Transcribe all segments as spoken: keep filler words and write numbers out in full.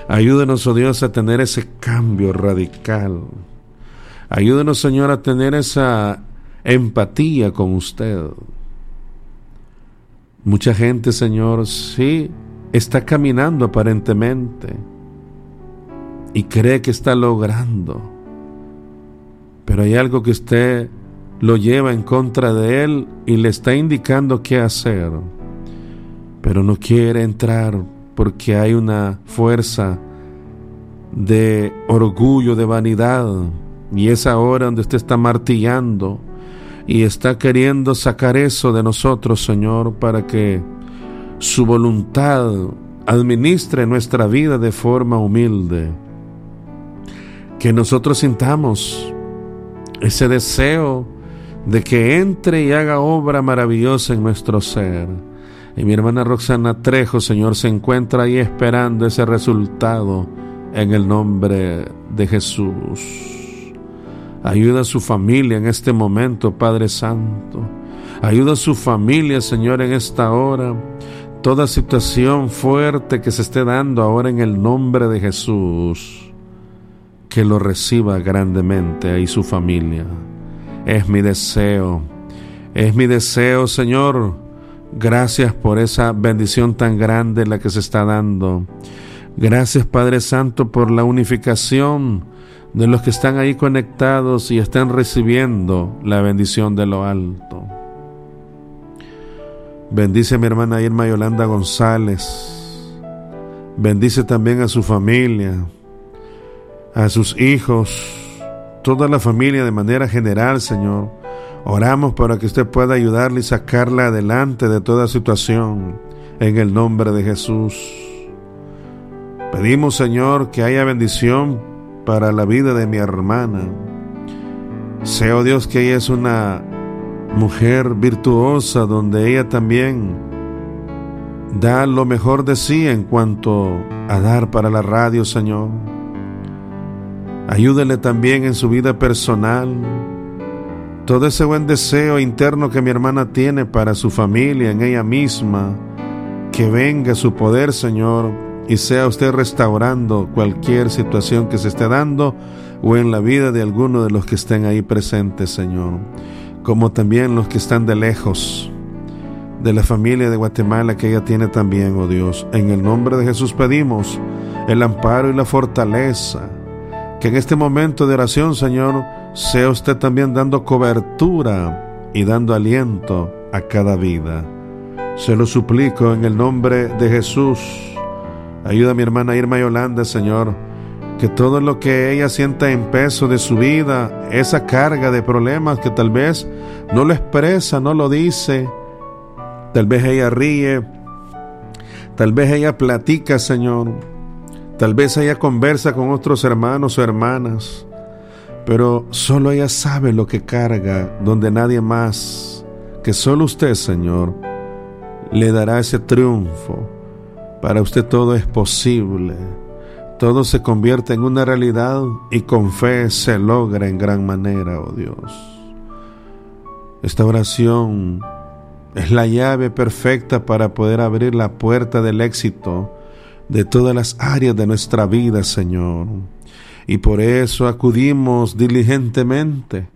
Ayúdenos, oh Dios, a tener ese cambio radical. Ayúdenos, Señor, a tener esa empatía con usted. Mucha gente, Señor, sí, está caminando aparentemente y cree que está logrando, pero hay algo que usted lo lleva en contra de él y le está indicando qué hacer, pero no quiere entrar porque hay una fuerza de orgullo, de vanidad, y es ahora donde usted está martillando y está queriendo sacar eso de nosotros, Señor, para que su voluntad administre nuestra vida de forma humilde. Que nosotros sintamos ese deseo de que entre y haga obra maravillosa en nuestro ser. Y mi hermana Roxana Trejo, Señor, se encuentra ahí esperando ese resultado en el nombre de Jesús. Ayuda a su familia en este momento, Padre Santo. Ayuda a su familia, Señor, en esta hora. Toda situación fuerte que se esté dando ahora en el nombre de Jesús, que lo reciba grandemente ahí su familia. Es mi deseo, es mi deseo, Señor. Gracias por esa bendición tan grande la que se está dando. Gracias, Padre Santo, por la unificación de los que están ahí conectados y están recibiendo la bendición de lo alto. Bendice a mi hermana Irma Yolanda González. Bendice también a su familia, a sus hijos, toda la familia de manera general, Señor. Oramos para que usted pueda ayudarle y sacarla adelante de toda situación, en el nombre de Jesús. Pedimos, Señor, que haya bendición para la vida de mi hermana. Sé, oh Dios, que ella es una mujer virtuosa, donde ella también da lo mejor de sí en cuanto a dar para la radio, Señor. Ayúdele también en su vida personal. Todo ese buen deseo interno que mi hermana tiene para su familia, en ella misma, que venga su poder, Señor, y sea usted restaurando cualquier situación que se esté dando o en la vida de alguno de los que estén ahí presentes, Señor, como también los que están de lejos, de la familia de Guatemala que ella tiene también, oh Dios. En el nombre de Jesús pedimos el amparo y la fortaleza, que en este momento de oración, Señor, sea usted también dando cobertura y dando aliento a cada vida. Se lo suplico en el nombre de Jesús. Ayuda a mi hermana Irma Yolanda, Señor, que todo lo que ella sienta en peso de su vida, esa carga de problemas que tal vez no lo expresa, no lo dice, tal vez ella ríe, tal vez ella platica, Señor, tal vez ella conversa con otros hermanos o hermanas, pero solo ella sabe lo que carga, donde nadie más, que solo usted, Señor, le dará ese triunfo. Para usted todo es posible, todo se convierte en una realidad y con fe se logra en gran manera, oh Dios. Esta oración es la llave perfecta para poder abrir la puerta del éxito de todas las áreas de nuestra vida, Señor. Y por eso acudimos diligentemente,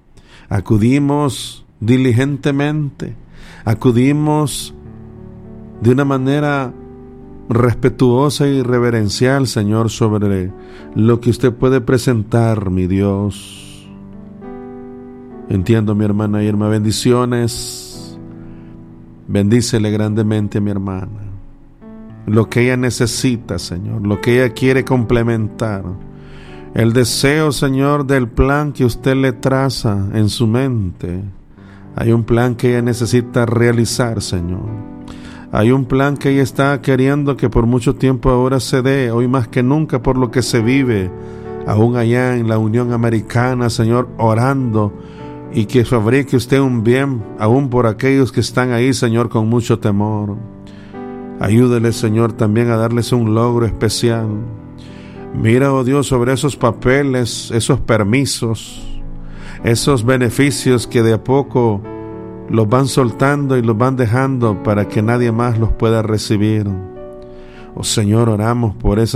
acudimos diligentemente, acudimos de una manera respetuosa y reverencial, Señor, sobre lo que usted puede presentar, mi Dios. Entiendo, mi hermana Irma, bendiciones. Bendícele grandemente a mi hermana. Lo que ella necesita, Señor, lo que ella quiere complementar. El deseo, Señor, del plan que usted le traza en su mente. Hay un plan que ella necesita realizar, Señor. Hay un plan que ella está queriendo que por mucho tiempo ahora se dé, hoy más que nunca por lo que se vive, aún allá en la Unión Americana, Señor, orando, y que fabrique usted un bien, aún por aquellos que están ahí, Señor, con mucho temor. Ayúdele, Señor, también a darles un logro especial. Mira, oh Dios, sobre esos papeles, esos permisos, esos beneficios que de a poco los van soltando y los van dejando para que nadie más los pueda recibir. Oh Señor, oramos por esas